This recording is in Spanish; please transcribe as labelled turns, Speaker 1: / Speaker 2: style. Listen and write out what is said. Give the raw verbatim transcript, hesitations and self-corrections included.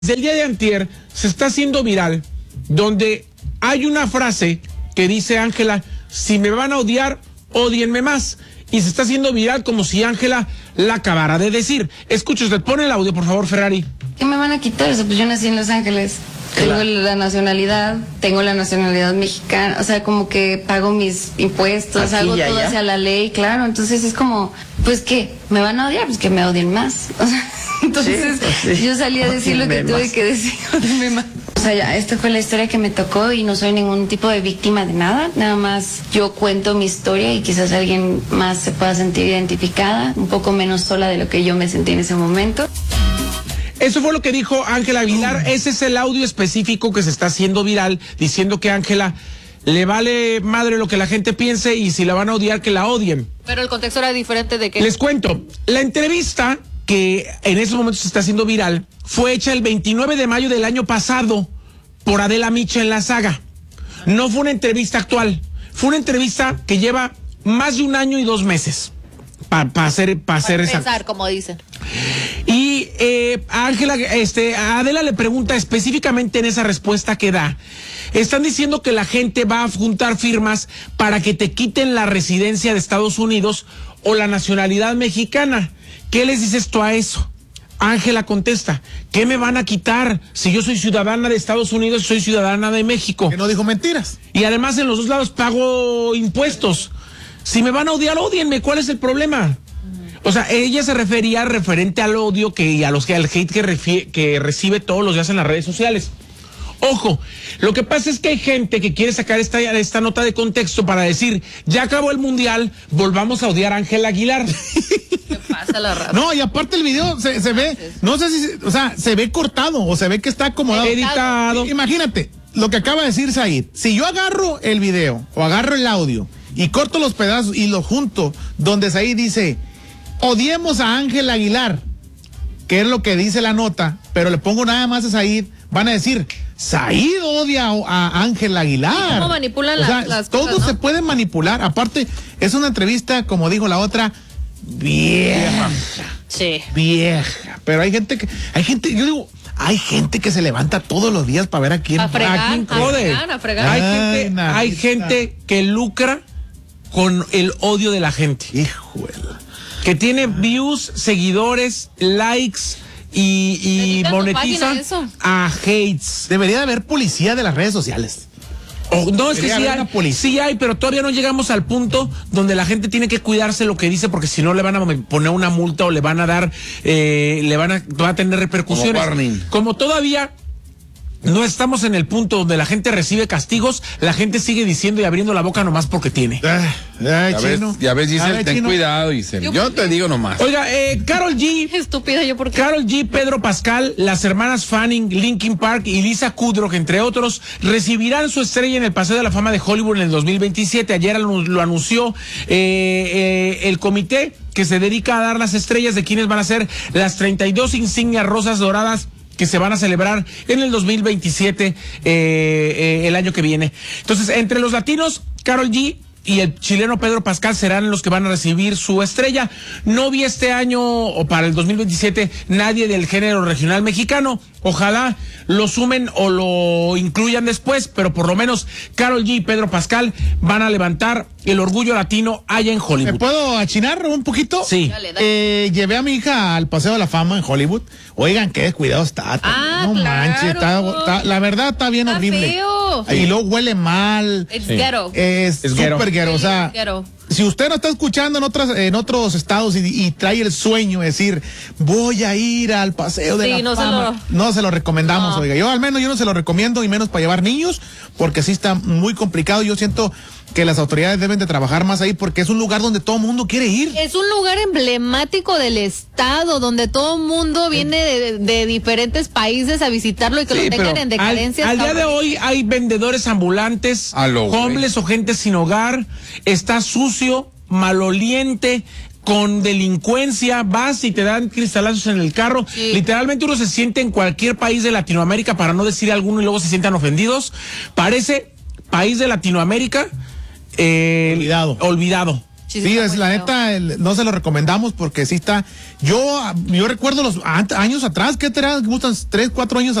Speaker 1: Desde el día de antier se está haciendo viral, donde hay una frase que dice Ángela: si me van a odiar, ódienme más. Y se está haciendo viral como si Ángela la acabara de decir. Escuche usted, pone el audio, por favor, Ferrari.
Speaker 2: ¿Qué me van a quitar? O sea, pues yo nací en Los Ángeles. Tengo claro. la nacionalidad, tengo la nacionalidad mexicana, o sea, como que pago mis impuestos, aquí, hago ya, todo ya. hacia la ley, claro. Entonces es como, pues, ¿qué? ¿Me van a odiar? Pues que me odien más. O sea, entonces sí, pues sí. yo salí a decir lo que tuve más. que decir, odien más. O sea, ya, esta fue la historia que me tocó y no soy ningún tipo de víctima de nada. Nada más yo cuento mi historia y quizás alguien más se pueda sentir identificada, un poco menos sola de lo que yo me sentí en ese momento.
Speaker 1: Eso fue lo que dijo Ángela Aguilar. Ese es el audio específico que se está haciendo viral, diciendo que Ángela le vale madre lo que la gente piense y si la van a odiar, que la odien.
Speaker 3: Pero el contexto era diferente de que...
Speaker 1: Les cuento, la entrevista que en esos momentos se está haciendo viral fue hecha el veintinueve de mayo del año pasado por Adela Micha en La Saga. No fue una entrevista actual, fue una entrevista que lleva más de un año y dos meses. Para pa hacer, pa hacer
Speaker 3: esa... pensar, como dicen.
Speaker 1: Y eh, a Ángela, este, a Adela le pregunta específicamente en esa respuesta que da. Están diciendo que la gente va a juntar firmas para que te quiten la residencia de Estados Unidos o la nacionalidad mexicana. ¿Qué les dices tú a eso? Ángela contesta: ¿qué me van a quitar si yo soy ciudadana de Estados Unidos y soy ciudadana de México?
Speaker 4: Que no dijo mentiras.
Speaker 1: Y además en los dos lados pago impuestos. Si me van a odiar, ódienme. ¿Cuál es el problema? O sea, ella se refería referente al odio que, y a los que al hate que, refie, que recibe todos los días en las redes sociales. Ojo, lo que pasa es que hay gente que quiere sacar esta, esta nota de contexto para decir: ya acabó el mundial, volvamos a odiar a Ángela Aguilar.
Speaker 3: ¿Qué pasa, la rata?
Speaker 4: No, y aparte el video se, se ve, no sé si, o sea, se ve cortado o se ve que está acomodado.
Speaker 1: Editado.
Speaker 4: Imagínate lo que acaba de decir Said. Si yo agarro el video o agarro el audio y corto los pedazos y lo junto donde Said dice: odiemos a Ángela Aguilar, que es lo que dice la nota, pero le pongo nada más a Said, van a decir: Said odia a Ángela Aguilar.
Speaker 3: ¿Cómo manipulan las,
Speaker 4: o sea,
Speaker 3: las
Speaker 4: todo
Speaker 3: cosas, ¿no?
Speaker 4: se puede manipular. Aparte, es una entrevista, como dijo la otra, vieja.
Speaker 3: Sí.
Speaker 4: Vieja. Pero hay gente que, hay gente, yo digo, hay gente que se levanta todos los días para ver a quién,
Speaker 3: a fregar,
Speaker 4: a quién
Speaker 3: a
Speaker 4: jode.
Speaker 3: fregar, a fregar.
Speaker 1: Hay,
Speaker 4: Ay,
Speaker 1: gente,
Speaker 4: nah,
Speaker 1: hay gente que lucra con el odio de la gente.
Speaker 4: Híjole.
Speaker 1: Que tiene views, seguidores, likes y, y monetiza a hates.
Speaker 4: Debería de haber policía de las redes sociales.
Speaker 1: Oh, no, es que sí hay, sí hay, pero todavía no llegamos al punto donde la gente tiene que cuidarse lo que dice, porque si no le van a poner una multa o le van a dar, eh, le van a, va a tener repercusiones.
Speaker 4: Como,
Speaker 1: Como todavía no estamos en el punto donde la gente recibe castigos, la gente sigue diciendo y abriendo la boca nomás porque tiene.
Speaker 4: Ay, ay,
Speaker 5: ya, ves, ya ves, Giselle,
Speaker 4: ver,
Speaker 5: ten
Speaker 4: chino.
Speaker 5: cuidado, Giselle. Yo, yo te digo nomás.
Speaker 1: Oiga, eh, Karol G.
Speaker 3: Estúpida yo porque...
Speaker 1: Karol G, Pedro Pascal, las hermanas Fanning, Linkin Park y Lisa Kudrow, entre otros, recibirán su estrella en el Paseo de la Fama de Hollywood en el dos mil veintisiete. Ayer lo, lo anunció eh, eh, el comité que se dedica a dar las estrellas de quienes van a ser las treinta y dos insignias rosas doradas que se van a celebrar en el dos mil veintisiete, eh, eh, el año que viene. Entonces, entre los latinos, Karol G y el chileno Pedro Pascal serán los que van a recibir su estrella. No vi este año o para el dos mil veintisiete nadie del género regional mexicano. Ojalá lo sumen o lo incluyan después, pero por lo menos Karol G y Pedro Pascal van a levantar el orgullo latino allá en Hollywood.
Speaker 4: ¿Me puedo achinar un poquito?
Speaker 1: Sí.
Speaker 3: Dale, dale.
Speaker 4: Eh, llevé a mi hija al Paseo de la Fama en Hollywood. Oigan, qué descuidado está.
Speaker 3: Ah,
Speaker 4: no
Speaker 3: claro.
Speaker 4: manches, está, está, la verdad está bien
Speaker 3: Está
Speaker 4: horrible.
Speaker 3: feo.
Speaker 4: Y luego huele mal.
Speaker 3: It's
Speaker 1: Sí.
Speaker 3: ghetto.
Speaker 4: Es
Speaker 1: Es
Speaker 4: súper
Speaker 1: ghetto.
Speaker 4: ghetto. O sea,
Speaker 3: Ghetto.
Speaker 4: si usted no está escuchando en otras, en otros estados y, y trae el sueño de decir: voy a ir al Paseo de
Speaker 3: Sí,
Speaker 4: la
Speaker 3: no se
Speaker 4: Fama,
Speaker 3: lo-
Speaker 4: no se lo recomendamos,
Speaker 3: No.
Speaker 4: oiga. Yo al menos yo no se lo recomiendo, y menos para llevar niños, porque sí está muy complicado. Yo siento que las autoridades deben de trabajar más ahí, porque es un lugar donde todo el mundo quiere ir.
Speaker 3: Es un lugar emblemático del estado, donde todo el mundo viene de, de diferentes países a visitarlo y que
Speaker 1: Sí,
Speaker 3: lo tengan
Speaker 1: pero
Speaker 3: en decadencia.
Speaker 1: Al, al día
Speaker 3: está
Speaker 1: de
Speaker 3: bonito.
Speaker 1: hoy hay vendedores ambulantes,
Speaker 5: A lo güey.
Speaker 1: homeless o gente sin hogar, está sucio, maloliente, con delincuencia, vas y te dan cristalazos en el carro.
Speaker 3: Sí.
Speaker 1: Literalmente uno se siente en cualquier país de Latinoamérica, para no decir alguno y luego se sientan ofendidos. Parece país de Latinoamérica eh,
Speaker 4: Olvidado.
Speaker 1: olvidado.
Speaker 4: Sí, sí es la neta, el, no se lo recomendamos porque sí está. Yo, yo recuerdo los a, años atrás, ¿qué te gustan? Tres, cuatro años